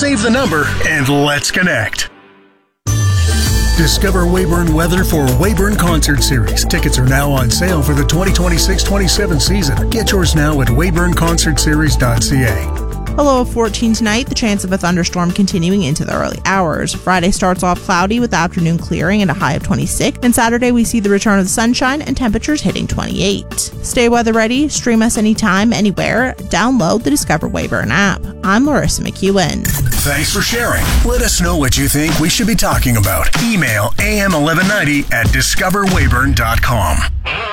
Save the number and let's connect. Discover Weyburn weather for Weyburn Concert Series. Tickets are now on sale for the 2026-27 season. Get yours now at weyburnconcertseries.ca. A low of 14 tonight, the chance of a thunderstorm continuing into the early hours. Friday starts off cloudy with afternoon clearing and a high of 26. And Saturday we see the return of the sunshine and temperatures hitting 28. Stay weather ready, stream us anytime, anywhere. Download the Discover Weyburn app. I'm Larissa McEwen. Thanks for sharing. Let us know what you think we should be talking about. Email am1190@discoverweyburn.com.